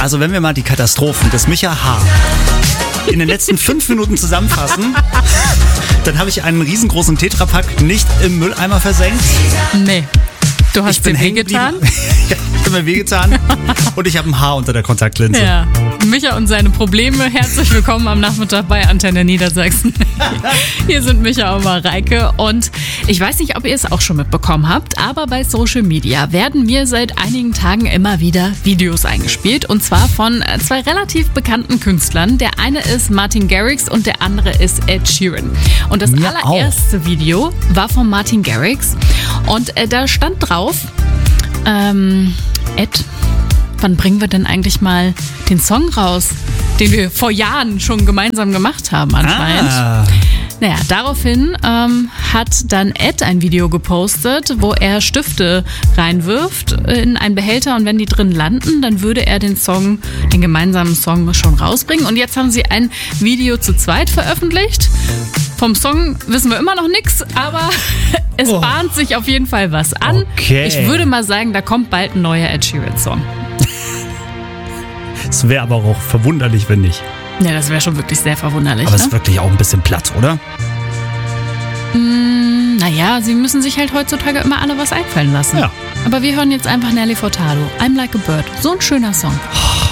Also wenn wir mal die Katastrophen des Micha H. in den letzten 5 Minuten zusammenfassen, dann habe ich einen riesengroßen Tetrapack nicht im Mülleimer versenkt. Nee. Du hast dir wehgetan? Ja, ich habe mir wehgetan und ich habe ein Haar unter der Kontaktlinse. Ja. Micha und seine Probleme. Herzlich willkommen am Nachmittag bei Antenne Niedersachsen. Hier sind Micha und Mareike. Und ich weiß nicht, ob ihr es auch schon mitbekommen habt, aber bei Social Media werden mir seit einigen Tagen immer wieder Videos eingespielt. Und zwar von 2 relativ bekannten Künstlern. Der eine ist Martin Garrix und der andere ist Ed Sheeran. Und das allererste Video war von Martin Garrix. Und da stand drauf, Ed, wann bringen wir denn eigentlich mal den Song raus, den wir vor Jahren schon gemeinsam gemacht haben anscheinend. Naja, daraufhin hat dann Ed ein Video gepostet, wo er Stifte reinwirft in einen Behälter und wenn die drin landen, dann würde er den gemeinsamen Song schon rausbringen. Und jetzt haben sie ein Video zu zweit veröffentlicht. Vom Song wissen wir immer noch nichts, aber es bahnt sich auf jeden Fall was an. Okay. Ich würde mal sagen, da kommt bald ein neuer Ed Sheeran-Song. Es wäre aber auch verwunderlich, wenn nicht. Ja, das wäre schon wirklich sehr verwunderlich. Aber es ist wirklich auch ein bisschen platt, oder? Naja, sie müssen sich halt heutzutage immer alle was einfallen lassen. Ja. Aber wir hören jetzt einfach Nelly Furtado, I'm Like a Bird. So ein schöner Song.